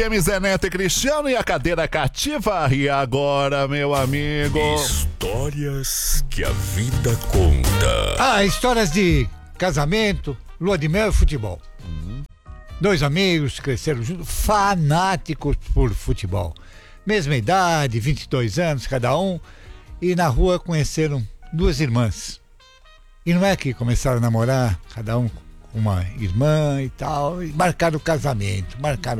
Zé Neto e Cristiano e a cadeira cativa. E agora, meu amigo? Histórias que a vida conta. Histórias de casamento, lua de mel e futebol. Dois amigos cresceram juntos, fanáticos por futebol. Mesma idade, 22 anos cada um. E na rua conheceram duas irmãs. E não é que começaram a namorar, cada um com uma irmã e tal, e marcaram o casamento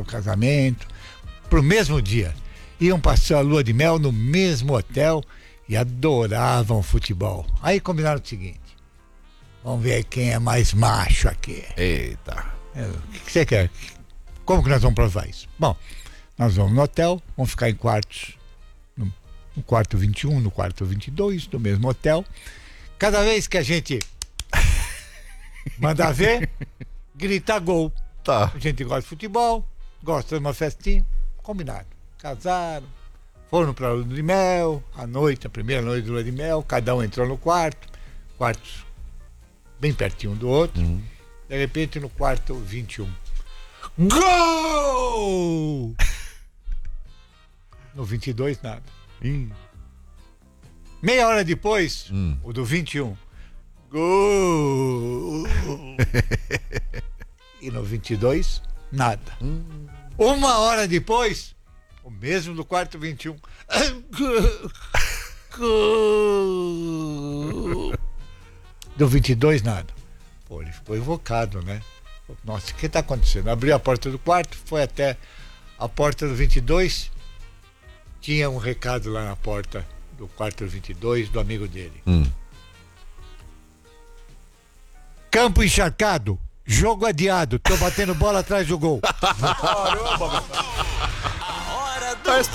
pro mesmo dia. Iam passar a lua de mel no mesmo hotel e adoravam futebol. Aí combinaram o seguinte: vamos ver quem é mais macho aqui. Eita. O que você quer? Como que nós vamos provar isso? Bom, nós vamos no hotel, vamos ficar em quartos, no quarto 21, no quarto 22, do mesmo hotel. Cada vez que a gente manda ver, grita gol. Tá. A gente gosta de futebol, gosta de uma festinha, combinado. Casaram, foram pra lua de mel, a primeira noite de lua de mel, cada um entrou no quartos bem pertinho um do outro. De repente no quarto 21. Gol! No 22 nada. Meia hora depois, o do 21. Gol! E no 22, nada. Uma hora depois, o mesmo do quarto 21. Gol! Do 22, nada. Pô, ele ficou invocado, né? Nossa, o que está acontecendo? Abriu a porta do quarto, foi até a porta do 22. Tinha um recado lá na porta do quarto 22 do amigo dele. Campo encharcado, jogo adiado, tô batendo bola atrás do gol. Caramba,